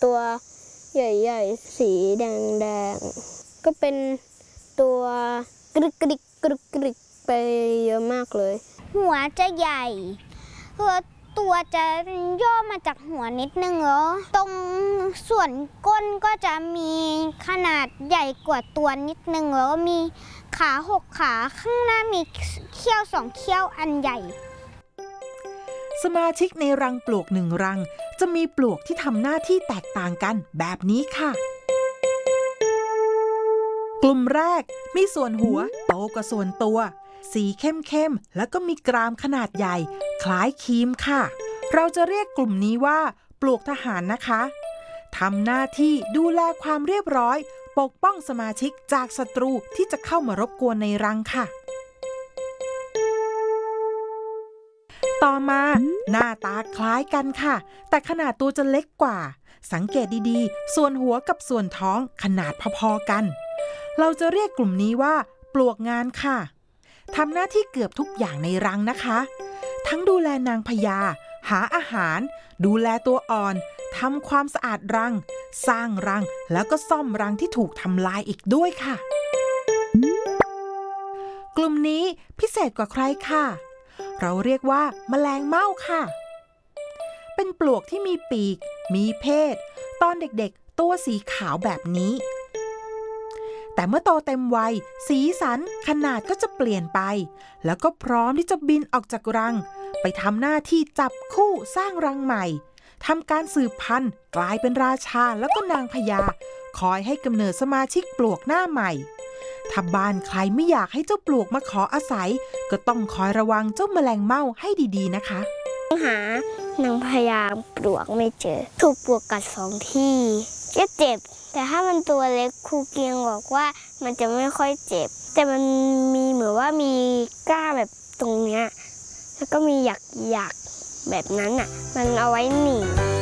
ตัวใหญ่ๆสีแดงๆก็เป็นตัวกรึกกริกกรึกกริกไปเยอะมากเลยหัวจะใหญ่ตัวจะย่อมาจากหัวนิดนึงแล้วตรงส่วนก้นก็จะมีขนาดใหญ่กว่าตัวนิดนึงแล้วมีขา6 ขาข้างหน้ามีเขี้ยว2 เขี้ยวอันใหญ่สมาชิกในรังปลวก1 รังจะมีปลวกที่ทำหน้าที่แตกต่างกันแบบนี้ค่ะ กลุ่มแรกมีส่วนหัวโตกว่าส่วนตัวสีเข้มๆแล้วก็มีกรามขนาดใหญ่คล้ายครีมค่ะเราจะเรียกกลุ่มนี้ว่าปลวกทหารนะคะทำหน้าที่ดูแลความเรียบร้อยปกป้องสมาชิกจากศัตรูที่จะเข้ามารบกวนในรังค่ะต่อมาหน้าตาคล้ายกันค่ะแต่ขนาดตัวจะเล็กกว่าสังเกตดีๆส่วนหัวกับส่วนท้องขนาดพอๆกันเราจะเรียกกลุ่มนี้ว่าปลวกงานค่ะทำหน้าที่เกือบทุกอย่างในรังนะคะทั้งดูแลนางพญาหาอาหารดูแลตัวอ่อนทำความสะอาดรังสร้างรังแล้วก็ซ่อมรังที่ถูกทำลายอีกด้วยค่ะกลุ่มนี้พิเศษกว่าใครค่ะเราเรียกว่าแมลงเม่าค่ะเป็นปลวกที่มีปีกมีเพศตอนเด็กๆตัวสีขาวแบบนี้แต่เมื่อโตเต็มวัยสีสันขนาดก็จะเปลี่ยนไปแล้วก็พร้อมที่จะบินออกจากรังไปทำหน้าที่จับคู่สร้างรังใหม่ทำการสืบพันธุ์กลายเป็นราชาแล้วก็นางพญาคอยให้กำเนิดสมาชิกปลวกหน้าใหม่ถ้าบ้านใครไม่อยากให้เจ้าปลวกมาขออาศัยก็ต้องคอยระวังเจ้าแมลงเม่าให้ดีๆนะคะหานางพญาปลวกไม่เจอถูกปลวกกัด2 ที่ก็เจ็บแต่ถ้ามันตัวเล็กครูเกียงบอกว่ามันจะไม่ค่อยเจ็บแต่มันมีเหมือนว่ามีก้าแบบตรงเนี้ยแล้วก็มีหยักแบบนั้นอ่ะมันเอาไว้หนีบ